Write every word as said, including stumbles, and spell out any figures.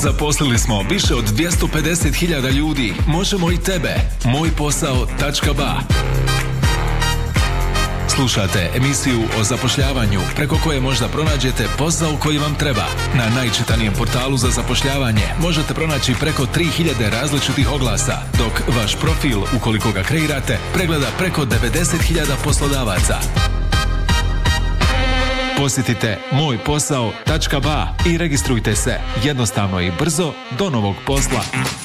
Zaposlili smo više od dvjesto pedeset hiljada ljudi. Možemo i tebe. moj posao tačka ba. Slušate emisiju o zapošljavanju preko koje možda pronađete posao koji vam treba. Na najčitanijem portalu za zapošljavanje možete pronaći preko tri hiljade različitih oglasa, dok vaš profil, ukoliko ga kreirate, pregleda preko devedeset hiljada poslodavaca. Posjetite moj posao tačka ba i registrujte se jednostavno i brzo do novog posla.